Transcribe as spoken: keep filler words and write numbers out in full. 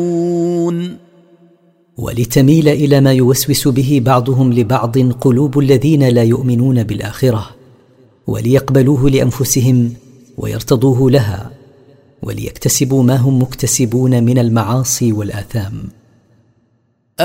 ولتميل إلى ما يوسوس به بعضهم لبعض قلوب الذين لا يؤمنون بالآخرة، وليقبلوه لأنفسهم ويرتضوه لها، وليكتسبوا ما هم مكتسبون من المعاصي والآثام.